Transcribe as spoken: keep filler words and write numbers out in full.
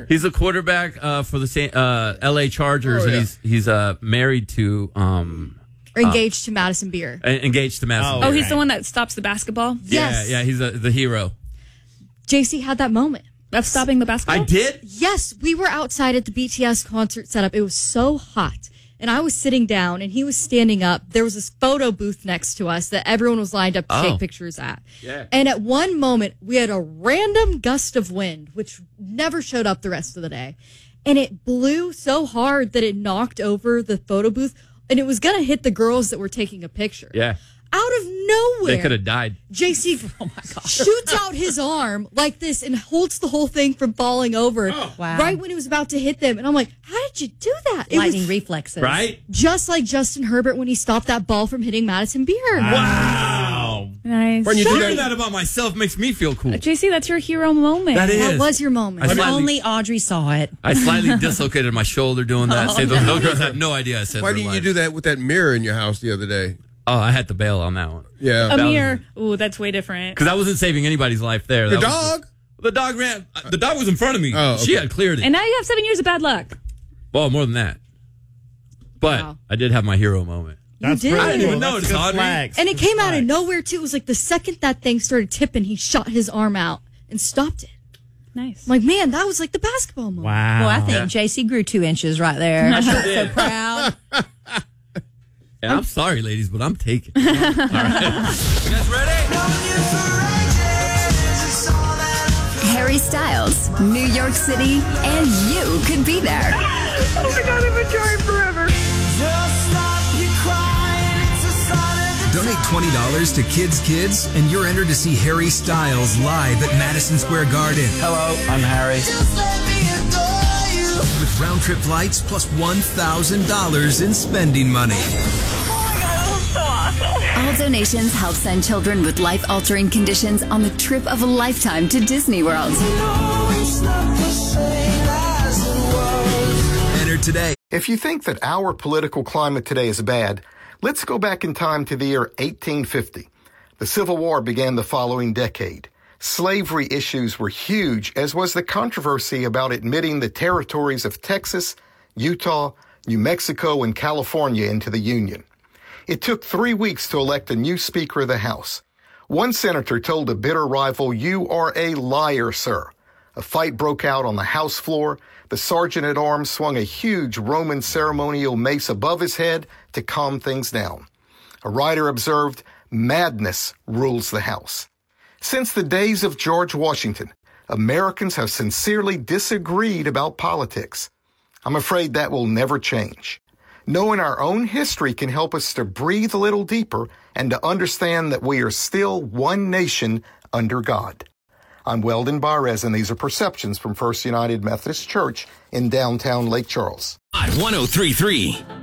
quarterback? He's a quarterback uh, for the San, uh, L A Chargers, Oh, yeah. and he's he's uh, married to um, Or engaged uh, to Madison Beer. Engaged to Madison. Oh, Beer. Oh, he's the one that stops the basketball? Yes. Yeah, yeah, he's a, the hero. J C had that moment. Of stopping the basketball? I did? Yes, we were outside at the B T S concert setup. It was so hot. And I was sitting down and he was standing up. There was this photo booth next to us that everyone was lined up to Oh. take pictures at. Yeah. And at one moment, we had a random gust of wind, which never showed up the rest of the day. And it blew so hard that it knocked over the photo booth. And it was going to hit the girls that were taking a picture. Yeah. Out of nowhere. They could have died. J C oh my gosh. shoots out his arm like this and holds the whole thing from falling over Oh. Wow. right when it was about to hit them. And I'm like, how did you do that? It Lightning was reflexes. Right? just like Justin Herbert when he stopped that ball from hitting Madison Beer. Wow. Nice. When you do Hearing that, that about myself makes me feel cool. J C, that's your hero moment. That is. That was your moment. I If slightly- only Audrey saw it. I slightly dislocated my shoulder doing that. Oh, Say, those, no. those girls had no idea I said why their didn't you life. do that with that mirror in your house the other day? Oh, I had to bail on that one. Yeah. A That mirror. Ooh, that's way different. Because I wasn't saving anybody's life there. Your That was dog? just- the dog ran. The dog was in front of me. Oh, She okay. had cleared it. And now you have seven years of bad luck. Well, more than that. But Wow. I did have my hero moment. That's did. pretty I didn't cool. even That's notice, good Audrey. flags. And it Good came out of flags. nowhere, too. It was like the second that thing started tipping, he shot his arm out and stopped it. Nice. I'm like, man, that was like the basketball moment. Wow. Well, I think Yeah. J C grew two inches right there. I'm so proud. And I'm sorry, ladies, but I'm taking it. All right. You guys ready? Harry Styles, New York City, and you could be there. Oh my God, I've been trying forever. Donate twenty dollars to Kids Kids, and you're entered to see Harry Styles live at Madison Square Garden. Hello, I'm Harry. With round-trip flights plus one thousand dollars in spending money. All donations help send children with life-altering conditions on the trip of a lifetime to Disney World. Enter today. If you think that our political climate today is bad, let's go back in time to the year eighteen fifty. The Civil War began the following decade. Slavery issues were huge, as was the controversy about admitting the territories of Texas, Utah, New Mexico, and California into the Union. It took three weeks to elect a new Speaker of the House. One senator told a bitter rival, "You are a liar, sir." A fight broke out on the House floor. The sergeant-at-arms swung a huge Roman ceremonial mace above his head to calm things down. A writer observed, "Madness rules the House." Since the days of George Washington, Americans have sincerely disagreed about politics. I'm afraid that will never change. Knowing our own history can help us to breathe a little deeper and to understand that we are still one nation under God. I'm Weldon Barres, and these are Perceptions from First United Methodist Church in downtown Lake Charles. one oh three point three